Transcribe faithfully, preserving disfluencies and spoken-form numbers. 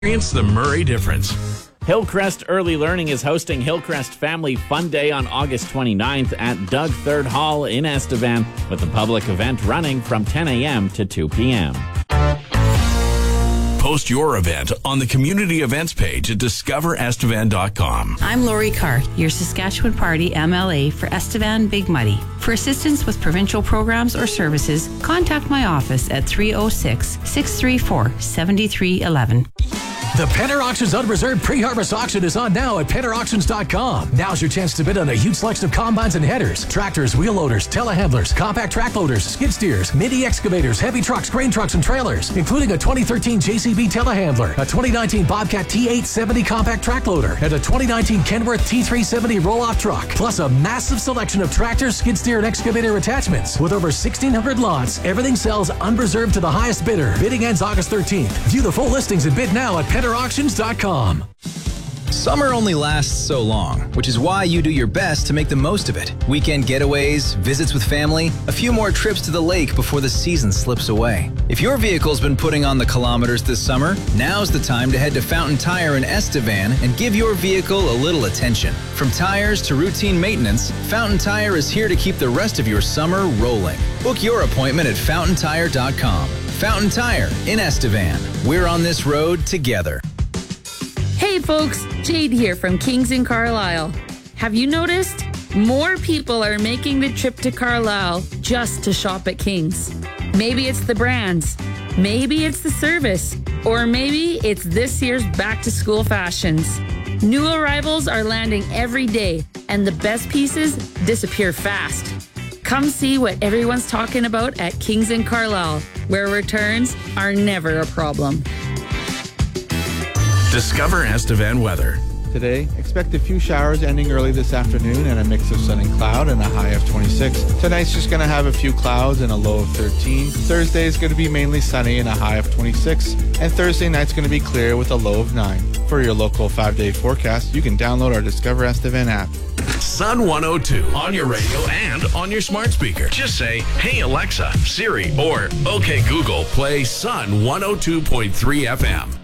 Experience the Murray difference. Hillcrest Early Learning is hosting Hillcrest Family Fun Day on August twenty-ninth at Doug Third Hall in Estevan, with the public event running from ten a.m. to two p.m. Post your event on the community events page at discover estevan dot com. I'm Lori Carr, your Saskatchewan Party M L A for Estevan Big Muddy. For assistance with provincial programs or services, contact my office at three oh six, six three four, seven three one one. The Penner Auctions Unreserved Pre-Harvest Auction is on now at penner auctions dot com. Now's your chance to bid on a huge selection of combines and headers, tractors, wheel loaders, telehandlers, compact track loaders, skid steers, mini excavators, heavy trucks, grain trucks, and trailers, including a twenty thirteen J C B telehandler, a twenty nineteen Bobcat T eight seventy compact track loader, and a twenty nineteen Kenworth T three seventy roll-off truck, plus a massive selection of tractors, skid steer, and excavator attachments. With over sixteen hundred lots, everything sells unreserved to the highest bidder. Bidding ends August thirteenth. View the full listings and bid now at penner auctions dot com. Summer only lasts so long, which is why you do your best to make the most of it. Weekend getaways, visits with family, a few more trips to the lake before the season slips away. If your vehicle's been putting on the kilometers this summer, now's the time to head to Fountain Tire in Estevan and give your vehicle a little attention. From tires to routine maintenance, Fountain Tire is here to keep the rest of your summer rolling. Book your appointment at fountain tire dot com. Fountain Tire in Estevan. We're on this road together. Hey folks, Jade here from Kings in Carlisle. Have you noticed? More people are making the trip to Carlisle just to shop at Kings. Maybe it's the brands, maybe it's the service, or maybe it's this year's back-to-school fashions. New arrivals are landing every day, and the best pieces disappear fast. Come see what everyone's talking about at Kings in Carlisle, where returns are never a problem. Discover Estevan weather. Today, expect a few showers ending early this afternoon and a mix of sun and cloud and a high of twenty-six. Tonight's just going to have a few clouds and a low of thirteen. Thursday is going to be mainly sunny and a high of twenty-six. And Thursday night's going to be clear with a low of nine. For your local five-day forecast, you can download our Discover Estevan app. Sun one oh two on your radio and on your smart speaker. Just say, hey Alexa, Siri, or okay Google, play Sun one oh two point three F M.